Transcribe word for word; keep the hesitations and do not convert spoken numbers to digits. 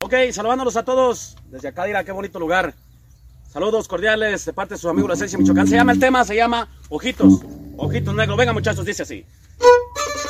Ok, saludándolos a todos desde acá, dirá qué bonito lugar. Saludos cordiales de parte de sus amigos de la Esencia Michoacán. Se llama el tema, se llama Ojitos, Ojitos Negros. Venga muchachos, dice así.